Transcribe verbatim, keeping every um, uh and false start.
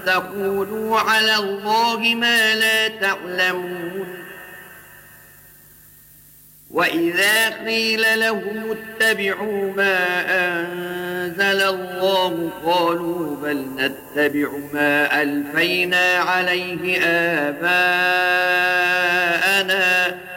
تقولوا على الله ما لا تعلمون وإذا قيل لهم اتبعوا ما أنزل الله قالوا بل نتبع ما ألفينا عليه آباءنا